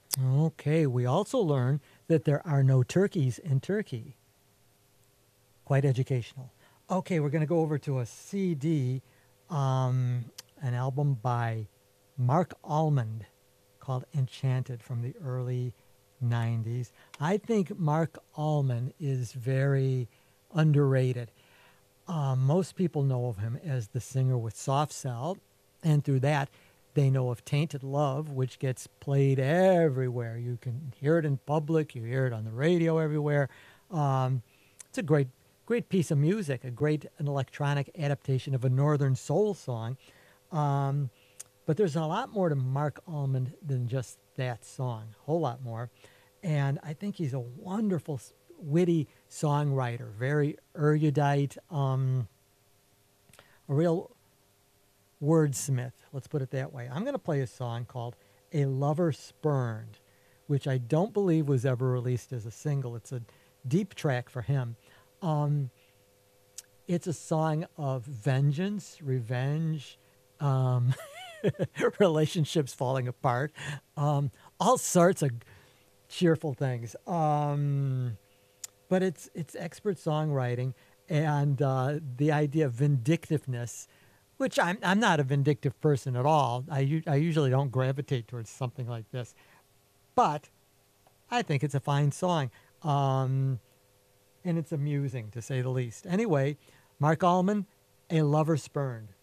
Okay, we also learn that there are no turkeys in Turkey. Quite educational. Okay, we're going to go over to a CD, an album by Mark Almond called Enchanted from the early 90s. I think Mark Almond is very underrated. Most people know of him as the singer with Soft Cell, and through that, they know of Tainted Love, which gets played everywhere. You can hear it in public, you hear it on the radio everywhere. Um, it's a great piece of music, a great an electronic adaptation of a Northern Soul song. Um, but there's a lot more to Mark Almond than just that song, a whole lot more. And I think he's a wonderful, witty songwriter, very erudite, a real wordsmith, let's put it that way. I'm going to play a song called A Lover Spurned, which I don't believe was ever released as a single. It's a deep track for him. Um, it's a song of vengeance, revenge, um, relationships falling apart, all sorts of cheerful things. But it's expert songwriting and the idea of vindictiveness, which I'm not a vindictive person at all. I usually don't gravitate towards something like this, but I think it's a fine song, and it's amusing to say the least. Anyway, Mark Allman, A Lover Spurned.